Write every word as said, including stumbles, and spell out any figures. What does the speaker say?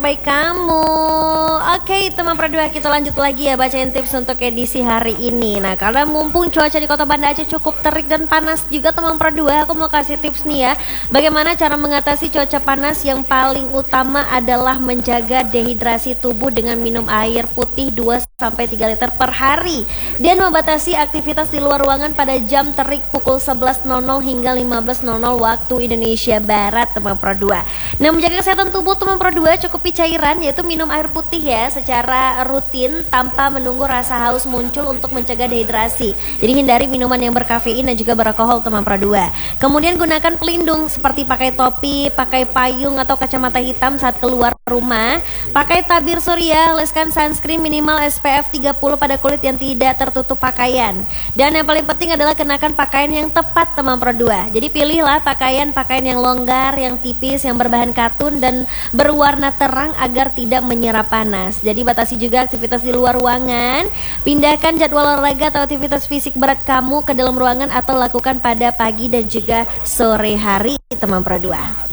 Baik kamu. Oke teman Perdua, kita lanjut lagi ya bacain tips untuk edisi hari ini. Nah karena mumpung cuaca di kota Banda Aceh cukup terik dan panas juga teman Perdua, aku mau kasih tips nih ya. Bagaimana cara mengatasi cuaca panas? Yang paling utama adalah menjaga dehidrasi tubuh dengan minum air putih dua sampai tiga liter per hari. Dan membatasi aktivitas di luar ruangan pada jam terik pukul sebelas hingga lima belas waktu Indonesia Barat teman Perdua. Nah menjaga kesehatan tubuh teman Perdua cukup cairan, yaitu minum air putih ya secara rutin tanpa menunggu rasa haus muncul untuk mencegah dehidrasi. Jadi hindari minuman yang berkafein dan juga beralkohol teman Perdua. Kemudian gunakan pelindung seperti pakai topi, pakai payung atau kacamata hitam saat keluar rumah. Pakai tabir surya, oleskan sunscreen minimal S P F tiga puluh pada kulit yang tidak tertutup pakaian. Dan yang paling penting adalah kenakan pakaian yang tepat teman Perdua. Jadi pilihlah pakaian-pakaian yang longgar, yang tipis, yang berbahan katun dan berwarna terang agar tidak menyerap panas. Jadi batasi juga aktivitas di luar ruangan. Pindahkan jadwal olahraga atau aktivitas fisik berat kamu ke dalam ruangan atau lakukan pada pagi dan juga sore hari teman Perdua.